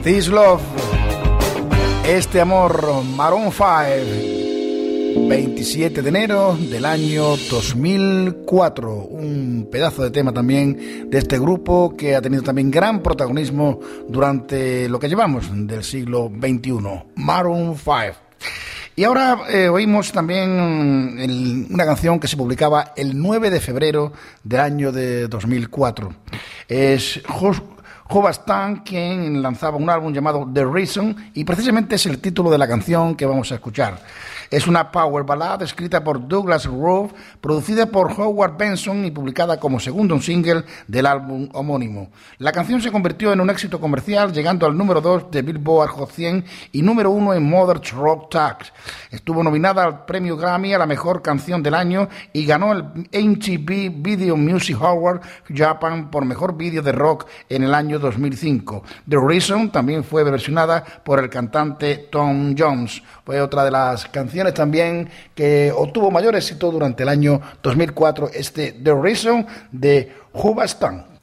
This Love, este amor, Maroon 5, 27 de enero del año 2004, un pedazo de tema también de este grupo que ha tenido también gran protagonismo durante lo que llevamos del siglo XXI, Maroon 5. Y ahora oímos también una canción que se publicaba el 9 de febrero del año de 2004. Es Hobastan quien lanzaba un álbum llamado The Reason, y precisamente es el título de la canción que vamos a escuchar. Es una power ballad escrita por Douglas Rove, producida por Howard Benson y publicada como segundo single del álbum homónimo. La canción se convirtió en un éxito comercial, llegando al número 2 de Billboard Hot 100 y número 1 en Modern Rock Tags. Estuvo nominada al premio Grammy a la mejor canción del año y ganó el MTV Video Music Award Japan por mejor vídeo de rock en el año 2005. The Reason también fue versionada por el cantante Tom Jones. Fue otra de las canciones también que obtuvo mayor éxito durante el año 2004, The Reason de Hobastan.